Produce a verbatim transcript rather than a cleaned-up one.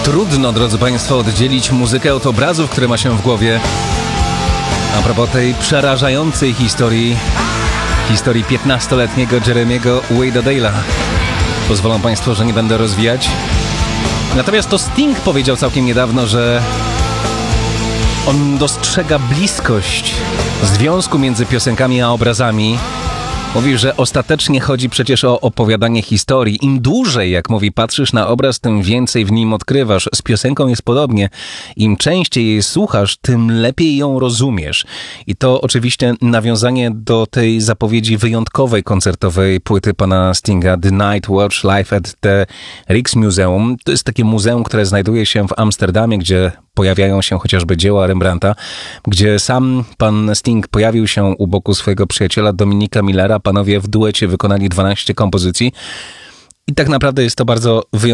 Trudno, drodzy Państwo, oddzielić muzykę od obrazów, które ma się w głowie. A propos tej przerażającej historii, historii piętnastoletniego Jeremiego Wade'a Dale'a. Pozwolą Państwo, że nie będę rozwijać. Natomiast to Sting powiedział całkiem niedawno, że on dostrzega bliskość związku między piosenkami a obrazami. Mówi, że ostatecznie chodzi przecież o opowiadanie historii. Im dłużej, jak mówi, patrzysz na obraz, tym więcej w nim odkrywasz. Z piosenką jest podobnie. Im częściej jej słuchasz, tym lepiej ją rozumiesz. I to oczywiście nawiązanie do tej zapowiedzi wyjątkowej koncertowej płyty pana Stinga, The Night Watch Live at the Rijksmuseum. To jest takie muzeum, które znajduje się w Amsterdamie, gdzie pojawiają się chociażby dzieła Rembrandta, gdzie sam pan Sting pojawił się u boku swojego przyjaciela Dominika Millera. Panowie w duecie wykonali dwanaście kompozycji i tak naprawdę jest to bardzo wyjątkowe